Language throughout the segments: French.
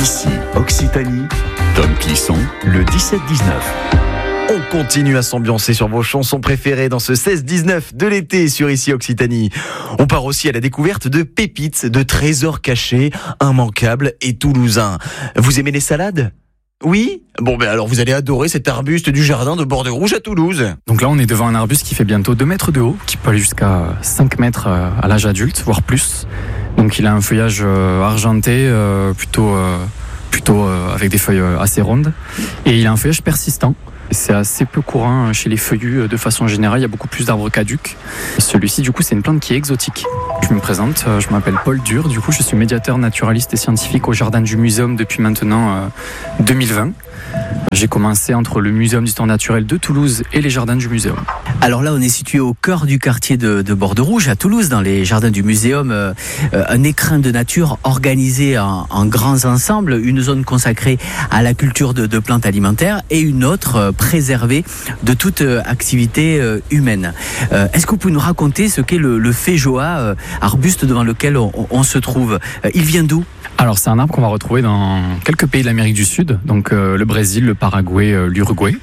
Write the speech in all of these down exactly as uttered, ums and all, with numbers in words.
Ici, Occitanie, Tom Clisson, le dix-sept dix-neuf. On continue à s'ambiancer sur vos chansons préférées dans ce seize dix-neuf de l'été sur Ici Occitanie. On part aussi à la découverte de pépites, de trésors cachés, immanquables et toulousains. Vous aimez les salades ? Oui ? Bon ben alors vous allez adorer cet arbuste du jardin de Borderouge à Toulouse. Donc là on est devant un arbuste qui fait bientôt deux mètres de haut, qui peut aller jusqu'à cinq mètres à l'âge adulte, voire plus. Donc il a un feuillage argenté, plutôt, plutôt avec des feuilles assez rondes. Et il a un feuillage persistant. C'est assez peu courant chez les feuillus de façon générale, il y a beaucoup plus d'arbres caducs. Celui-ci du coup c'est une plante qui est exotique. Je me présente, je m'appelle Paul Dur, du coup je suis médiateur naturaliste et scientifique au Jardin du Muséum depuis maintenant deux mille vingt. J'ai commencé entre le Muséum d'histoire naturelle de Toulouse et les Jardins du Muséum. Alors là, on est situé au cœur du quartier de, de Borderouge, à Toulouse, dans les Jardins du Muséum. Euh, un écrin de nature organisé en, en grands ensembles, une zone consacrée à la culture de, de plantes alimentaires et une autre euh, préservée de toute euh, activité euh, humaine. Euh, est-ce que vous pouvez nous raconter ce qu'est le, le féjoa, euh, arbuste devant lequel on, on se trouve ? euh, Il vient d'où ? Alors c'est un arbre qu'on va retrouver dans quelques pays de l'Amérique du Sud, donc euh, le Brésil, le Paraguay, euh, l'Uruguay,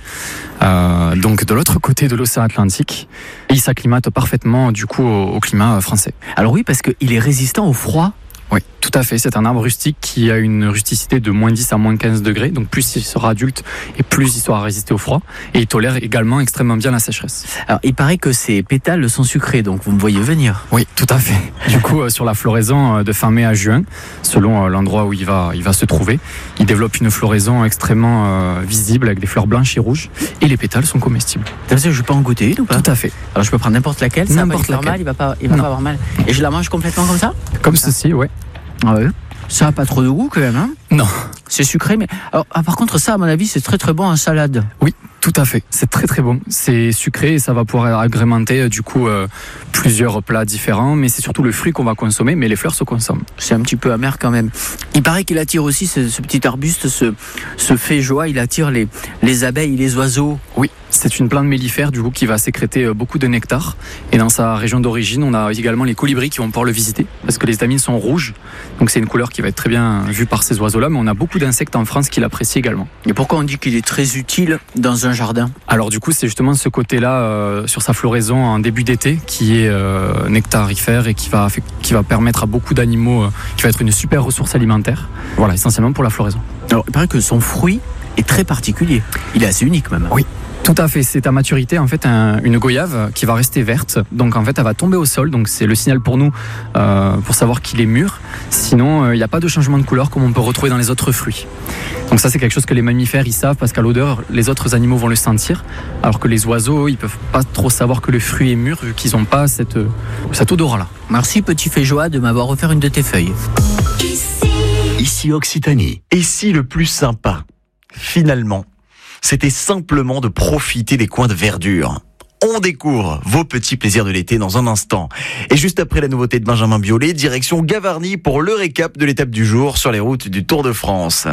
euh, donc de l'autre côté de l'océan Atlantique. Et il s'acclimate parfaitement du coup au, au climat français. Alors oui, parce qu'il est résistant au froid. Oui, tout à fait. C'est un arbre rustique qui a une rusticité de moins dix à moins quinze degrés. Donc plus il sera adulte et plus il saura résister au froid. Et il tolère également extrêmement bien la sécheresse. Alors il paraît que ses pétales sont sucrés, donc vous me voyez venir. Oui, tout à fait. Du coup, euh, sur la floraison euh, de fin mai à juin, selon euh, l'endroit où il va, il va se trouver, il développe une floraison extrêmement euh, visible avec des fleurs blanches et rouges. Et les pétales sont comestibles. Je peux en goûter une ou pas ? Tout à fait. Alors je peux prendre n'importe laquelle, ça n'importe va pas laquelle. mal, il va pas, il va pas avoir mal. Et je la mange complètement comme ça ? Comme ceci, ouais. Ah ouais. Ça a pas trop de goût quand même, hein ? Non. C'est sucré, mais alors, ah, par contre ça, à mon avis, c'est très très bon en salade. Oui, tout à fait. C'est très très bon. C'est sucré et ça va pouvoir agrémenter du coup euh, plusieurs plats différents, mais c'est surtout le fruit qu'on va consommer, mais les fleurs se consomment. C'est un petit peu amer quand même. Il paraît qu'il attire aussi ce, ce petit arbuste, ce, ce féjoa, il attire les, les abeilles, les oiseaux. Oui, c'est une plante mellifère du coup qui va sécréter beaucoup de nectar. Et dans sa région d'origine, on a également les colibris qui vont pouvoir le visiter parce que les étamines sont rouges. Donc c'est une couleur qui va être très bien vue par ces oiseaux-là, mais on a beaucoup d'insectes en France qui l'apprécient également. Et pourquoi on dit qu'il est très utile dans un jardin ? Alors du coup, c'est justement ce côté-là euh, sur sa floraison en début d'été qui est euh, nectarifère et qui va, qui va permettre à beaucoup d'animaux, euh, qui va être une super ressource alimentaire. Voilà, essentiellement pour la floraison. Alors il paraît que son fruit est très particulier. Il est assez unique même. Oui. Tout à fait, c'est à maturité en fait un, une goyave qui va rester verte, donc en fait elle va tomber au sol, donc c'est le signal pour nous euh, pour savoir qu'il est mûr. Sinon il euh, n'y a pas de changement de couleur comme on peut retrouver dans les autres fruits. Donc ça c'est quelque chose que les mammifères ils savent parce qu'à l'odeur les autres animaux vont le sentir, alors que les oiseaux ils peuvent pas trop savoir que le fruit est mûr vu qu'ils n'ont pas cette, cette odorat là. Merci petit féjoa de m'avoir offert une de tes feuilles. Ici, Ici Occitanie. Et si le plus sympa, finalement, c'était simplement de profiter des coins de verdure. On découvre vos petits plaisirs de l'été dans un instant. Et juste après la nouveauté de Benjamin Biolay, direction Gavarnie pour le récap de l'étape du jour sur les routes du Tour de France.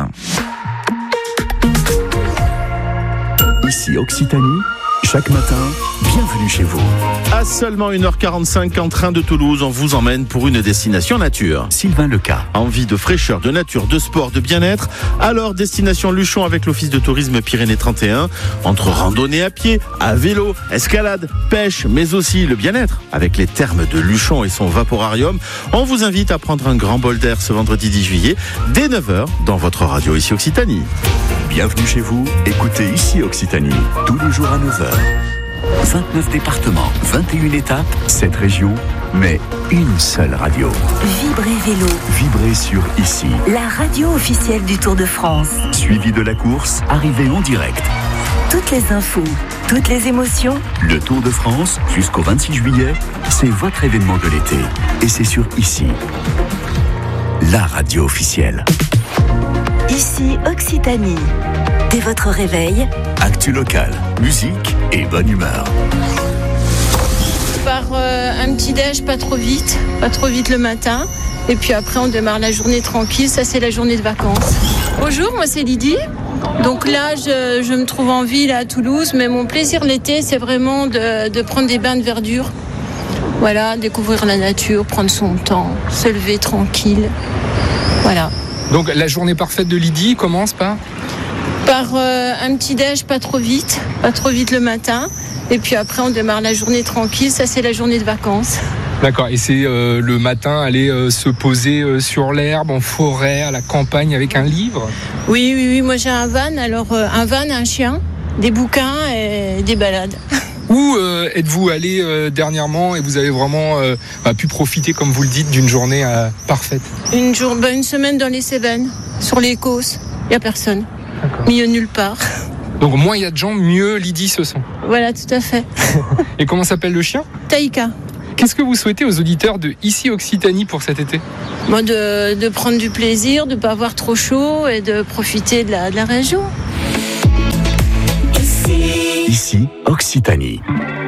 Ici Occitanie, chaque matin, bienvenue chez vous. À seulement une heure quarante-cinq en train de Toulouse, on vous emmène pour une destination nature. Sylvain Leca. Envie de fraîcheur, de nature, de sport, de bien-être? Alors, destination Luchon avec l'Office de tourisme Pyrénées trente et un. Entre randonnée à pied, à vélo, escalade, pêche, mais aussi le bien-être. Avec les thermes de Luchon et son vaporarium, on vous invite à prendre un grand bol d'air ce vendredi dix juillet, dès neuf heures, dans votre radio Ici Occitanie. Bienvenue chez vous, écoutez Ici Occitanie, tous les jours à neuf heures. vingt-neuf départements, vingt et une étapes, sept régions, mais une seule radio. Vibrez Vélo. Vibrez sur Ici. La radio officielle du Tour de France. Suivi de la course, arrivée en direct. Toutes les infos, toutes les émotions. Le Tour de France, jusqu'au vingt-six juillet, c'est votre événement de l'été. Et c'est sur Ici. La radio officielle. Ici Occitanie. Dès votre réveil, actu local, musique et bonne humeur. Par euh, un petit déj, pas trop vite, pas trop vite le matin. Et puis après, on démarre la journée tranquille. Ça, c'est la journée de vacances. Bonjour, moi, c'est Lydie. Donc là, je, je me trouve en ville à Toulouse. Mais mon plaisir l'été, c'est vraiment de, de prendre des bains de verdure. Voilà, découvrir la nature, prendre son temps, se lever tranquille. Voilà. Donc la journée parfaite de Lydie commence par Par euh, un petit déj pas trop vite, pas trop vite le matin. Et puis après, on démarre la journée tranquille. Ça, c'est la journée de vacances. D'accord, et c'est euh, le matin aller euh, se poser euh, sur l'herbe, en forêt, à la campagne avec un livre? Oui, oui, oui. Moi, j'ai un van. Alors, euh, un van, un chien, des bouquins et des balades. Où euh, êtes-vous allé euh, dernièrement et vous avez vraiment euh, bah, pu profiter, comme vous le dites, d'une journée euh, parfaite? Une, jour, bah, une semaine dans les Cévennes, sur les Causses. Il n'y a personne. D'accord. Milieu nulle part. Donc moins il y a de gens, mieux Lydie se sent. Voilà, tout à fait. Et comment s'appelle le chien? Taïka. Qu'est-ce que vous souhaitez aux auditeurs de Ici Occitanie pour cet été? Bon, de, de prendre du plaisir, de ne pas avoir trop chaud et de profiter de la, de la région. Ici Occitanie.